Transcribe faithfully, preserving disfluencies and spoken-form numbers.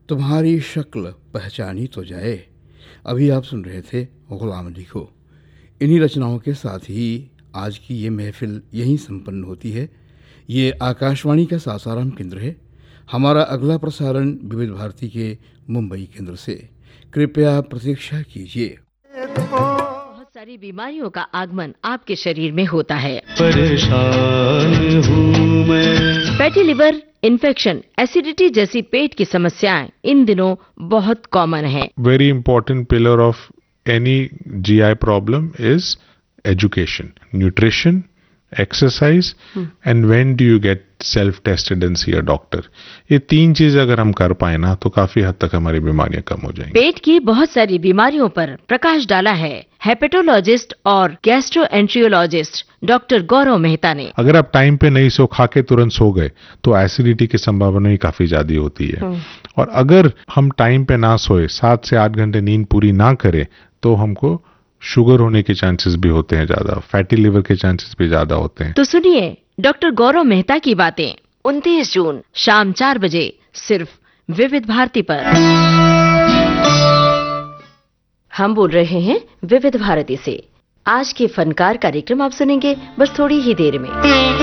तुम्हारी शक्ल पहचानी तो जाए। अभी आप सुन रहे थे गुलाम अली को। इन्हीं रचनाओं के साथ ही आज की ये महफिल यहीं संपन्न होती है। ये आकाशवाणी का सासाराम केंद्र है। हमारा अगला प्रसारण विविध भारती के मुंबई केंद्र से। कृपया प्रतीक्षा कीजिए। बहुत सारी बीमारियों का आगमन आपके शरीर में होता है। परेशान हूँ मैं। फैटी लिवर, इन्फेक्शन, एसिडिटी जैसी पेट की समस्याएं इन दिनों बहुत कॉमन है। Very important pillar of any G I problem is education, nutrition, exercise, hmm. and when do you get self-tested and see a doctor. ये तीन चीज अगर हम कर पाए ना तो काफी हद तक हमारी बीमारियां कम हो जाएंगी। पेट की बहुत सारी बीमारियों पर प्रकाश डाला है हेपेटोलॉजिस्ट और गैस्ट्रोएंट्रियोलॉजिस्ट डॉक्टर गौरव मेहता ने। अगर आप टाइम पे नहीं सो खा के तुरंत सो गए तो एसिडिटी की संभावना ही काफी ज्यादा होती है। hmm. और अगर हम टाइम पे ना सोए, सात से आठ घंटे नींद पूरी ना करें तो हमको शुगर होने के चांसेस भी होते हैं ज्यादा, फैटी लिवर के चांसेस भी ज्यादा होते हैं। तो सुनिए डॉक्टर गौरव मेहता की बातें उनतीस जून शाम चार बजे सिर्फ विविध भारती पर। हम बोल रहे हैं विविध भारती से। आज के फनकार कार्यक्रम आप सुनेंगे बस थोड़ी ही देर में।